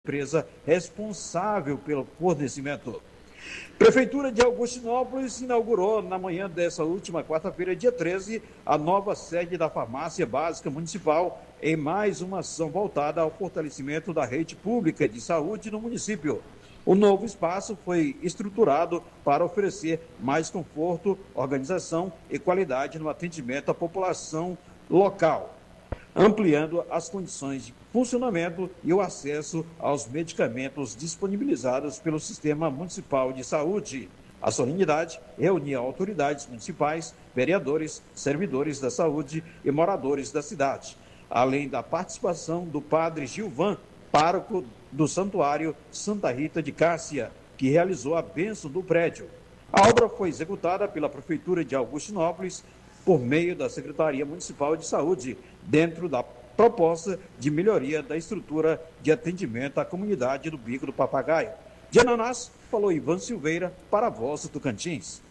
empresa responsável pelo fornecimento. Prefeitura de Augustinópolis inaugurou na manhã dessa última quarta-feira, dia 13, a nova sede da Farmácia Básica Municipal em mais uma ação voltada ao fortalecimento da rede pública de saúde no município. O novo espaço foi estruturado para oferecer mais conforto, organização e qualidade no atendimento à população local, ampliando as condições de funcionamento e o acesso aos medicamentos disponibilizados pelo Sistema Municipal de Saúde. A solenidade reunia autoridades municipais, vereadores, servidores da saúde e moradores da cidade, além da participação do padre Gilvan, pároco do Santuário Santa Rita de Cássia, que realizou a bênção do prédio. A obra foi executada pela Prefeitura de Augustinópolis por meio da Secretaria Municipal de Saúde, dentro da proposta de melhoria da estrutura de atendimento à comunidade do Bico do Papagaio. De Ananás, falou Ivan Silveira para a Voz do Tocantins.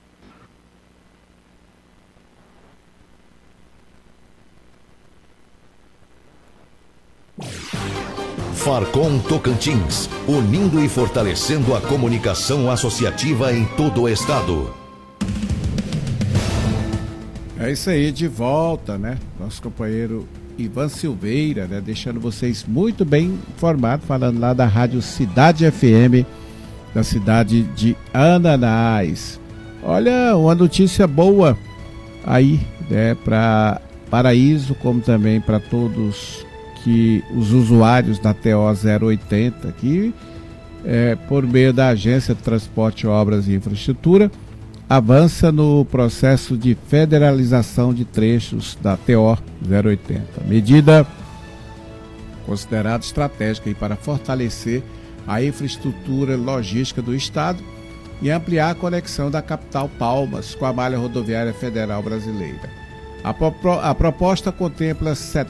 Farcom Tocantins, unindo e fortalecendo a comunicação associativa em todo o estado. É isso aí, de volta, né? Nosso companheiro Ivan Silveira, né? Deixando vocês muito bem informados, falando lá da Rádio Cidade FM, da cidade de Ananás. Olha, uma notícia boa aí, né? Para Paraíso, como também para todos os usuários da TO 080, que por meio da Agência de Transporte, Obras e Infraestrutura, avança no processo de federalização de trechos da TO 080. Medida considerada estratégica para fortalecer a infraestrutura logística do Estado e ampliar a conexão da capital Palmas com a malha rodoviária federal brasileira. A proposta contempla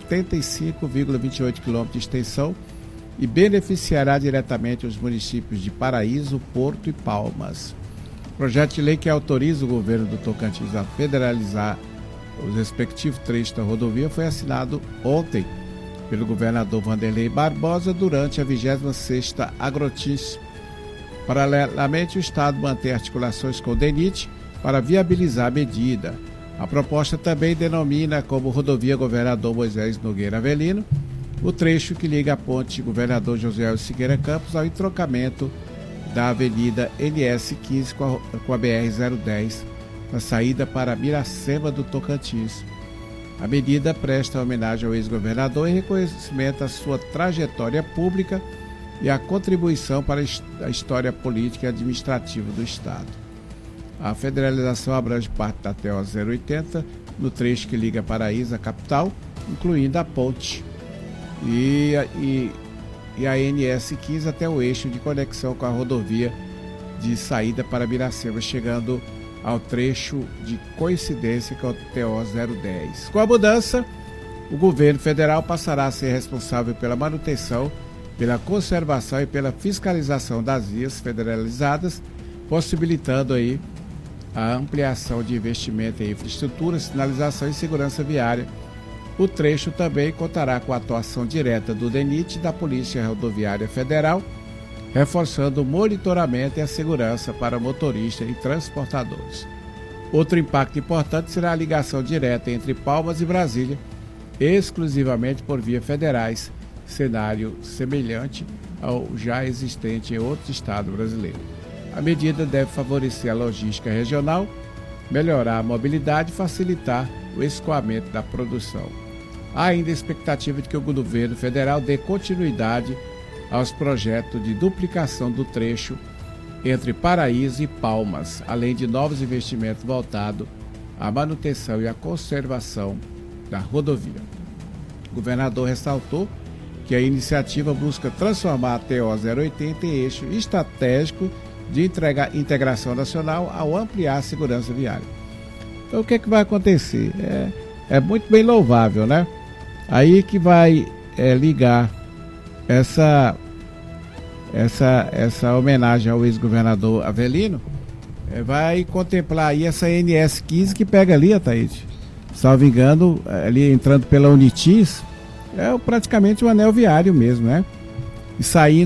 75,28 km de extensão e beneficiará diretamente os municípios de Paraíso, Porto e Palmas. Projeto de lei que autoriza o governo do Tocantins a federalizar os respectivos trechos da rodovia foi assinado ontem pelo governador Vanderlei Barbosa durante a 26ª Agrotis. Paralelamente, o Estado mantém articulações com o DENIT para viabilizar a medida. A proposta também denomina como rodovia Governador Moisés Nogueira Avelino o trecho que liga a ponte Governador José Siqueira Campos ao entroncamento da Avenida NS-15 com a BR-010, na saída para Miracema do Tocantins. A medida presta homenagem ao ex-governador em reconhecimento à sua trajetória pública e à contribuição para a história política e administrativa do Estado. A federalização abrange parte da TO 080, no trecho que liga Paraíso à capital, incluindo a ponte e a NS-15 até o eixo de conexão com a rodovia de saída para Miracema, chegando ao trecho de coincidência com a TO 010. Com a mudança, o governo federal passará a ser responsável pela manutenção, pela conservação e pela fiscalização das vias federalizadas, possibilitando aí a ampliação de investimento em infraestrutura, sinalização e segurança viária. O trecho também contará com a atuação direta do DENIT e da Polícia Rodoviária Federal, reforçando o monitoramento e a segurança para motoristas e transportadores. Outro impacto importante será a ligação direta entre Palmas e Brasília, exclusivamente por vias federais, cenário semelhante ao já existente em outros estados brasileiros. A medida deve favorecer a logística regional, melhorar a mobilidade e facilitar o escoamento da produção. Há ainda a expectativa de que o governo federal dê continuidade aos projetos de duplicação do trecho entre Paraíso e Palmas, além de novos investimentos voltados à manutenção e à conservação da rodovia. O governador ressaltou que a iniciativa busca transformar a TO 080 em eixo estratégico de integração nacional ao ampliar a segurança viária. Então, o que vai acontecer? É muito bem louvável, né? Aí que vai ligar essa homenagem ao ex-governador Avelino, vai contemplar aí essa NS-15 que pega ali, Ataíde, salvo engano, ali entrando pela Unitis, é praticamente um anel viário mesmo, né? e saindo